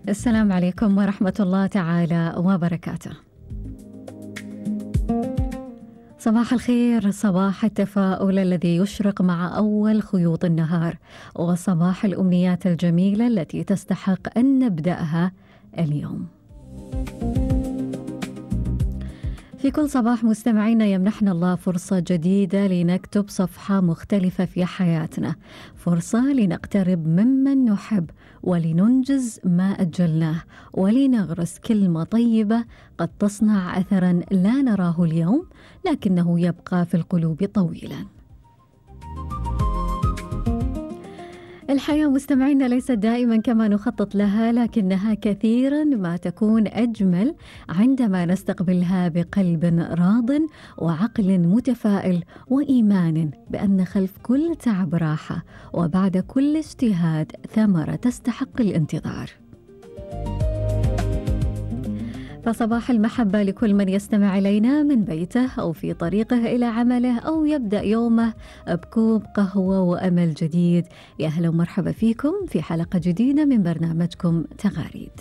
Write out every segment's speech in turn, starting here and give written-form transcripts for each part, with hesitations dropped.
السلام عليكم ورحمة الله تعالى وبركاته. صباح الخير، صباح التفاؤل الذي يشرق مع أول خيوط النهار، وصباح الأمنيات الجميلة التي تستحق أن نبدأها اليوم. في كل صباح مستمعينا يمنحنا الله فرصة جديدة لنكتب صفحة مختلفة في حياتنا، فرصة لنقترب ممن نحب ولننجز ما أجلناه، ولنغرس كلمة طيبة قد تصنع أثرا لا نراه اليوم لكنه يبقى في القلوب طويلا. الحياة مستمعينا ليست دائما كما نخطط لها، لكنها كثيرا ما تكون أجمل عندما نستقبلها بقلب راض وعقل متفائل وإيمان بأن خلف كل تعب راحة، وبعد كل اجتهاد ثمرة تستحق الانتظار. فصباح المحبة لكل من يستمع إلينا من بيته أو في طريقه إلى عمله أو يبدأ يومه بكوب قهوة وأمل جديد. يا أهلا ومرحبا فيكم في حلقة جديدة من برنامجكم تغاريد.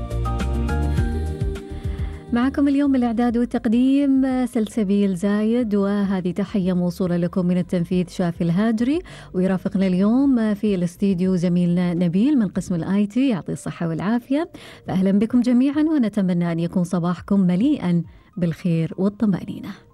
معكم اليوم الإعداد والتقديم سلسبيل زايد، وهذه تحية موصولة لكم من التنفيذ شافي الهاجري، ويرافقنا اليوم في الاستديو زميلنا نبيل من قسم الآي تي، يعطي الصحة والعافية. فأهلا بكم جميعا، ونتمنى أن يكون صباحكم مليئا بالخير والطمأنينة.